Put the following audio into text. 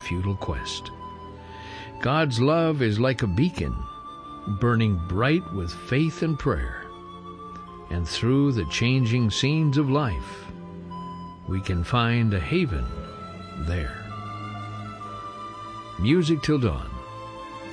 futile quest. God's love is like a beacon, burning bright with faith and prayer. And through the changing scenes of life, we can find a haven there. Music Till Dawn